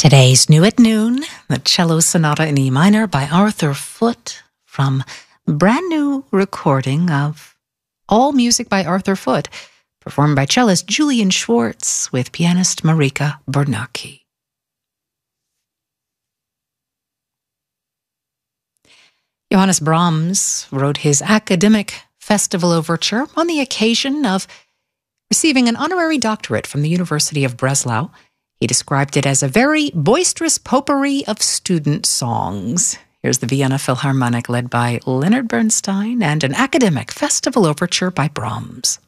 Today's New at Noon, the Cello Sonata in E minor by Arthur Foote from a brand new recording of all music by Arthur Foote, performed by cellist Julian Schwartz with pianist Marika Bernacki. Johannes Brahms wrote his academic festival overture on the occasion of receiving an honorary doctorate from the University of Breslau. He described it as a very boisterous potpourri of student songs. Here's the Vienna Philharmonic led by Leonard Bernstein and an academic festival overture by Brahms.